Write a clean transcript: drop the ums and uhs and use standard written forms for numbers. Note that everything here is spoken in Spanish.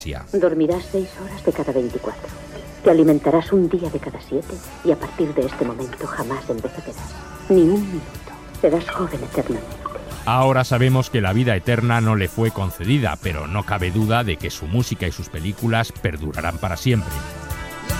Dormirás 6 horas de cada 24. Te alimentarás un día de cada 7 y a partir de este momento jamás envejecerás. Ni un minuto. Serás joven eternamente. Ahora sabemos que la vida eterna no le fue concedida, pero no cabe duda de que su música y sus películas perdurarán para siempre.